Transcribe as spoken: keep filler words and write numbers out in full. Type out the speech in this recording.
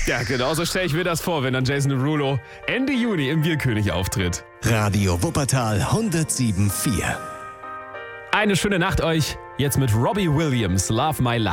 Ja, genau so stelle ich mir das vor, wenn dann Jason Derulo Ende Juni im Bierkönig auftritt. Radio Wuppertal hundertsieben Komma vier. Eine schöne Nacht euch. Jetzt mit Robbie Williams, Love My Life.